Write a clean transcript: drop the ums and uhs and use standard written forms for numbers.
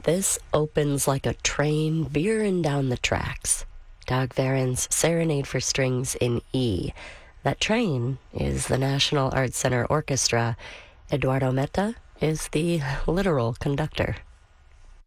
This opens like a train veering down the tracks. Dagverens Serenade for Strings in E. That train is the National Arts Center Orchestra. Eduardo Meta is the literal conductor.